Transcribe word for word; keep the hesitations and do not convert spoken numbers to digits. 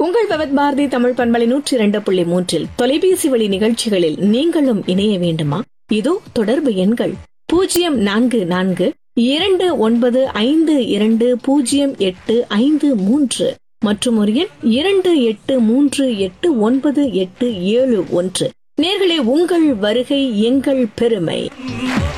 உங்கள் பவத் பாரதி தமிழ் பண்பலை நூற்றி இரண்டு புள்ளி மூன்றில் தொலைபேசி வழி நிகழ்ச்சிகளில் நீங்களும் இணைய வேண்டுமா? இதோ தொடர்பு எண்கள் பூஜ்ஜியம் நான்கு நான்கு இரண்டு ஒன்பது ஐந்து இரண்டு பூஜ்ஜியம் எட்டு ஐந்து மூன்று மற்றும் ஒரு எண் இரண்டு எட்டு மூன்று எட்டு ஒன்பது எட்டு ஏழு ஒன்று. நேர்களே, உங்கள் வருகை எங்கள் பெருமை.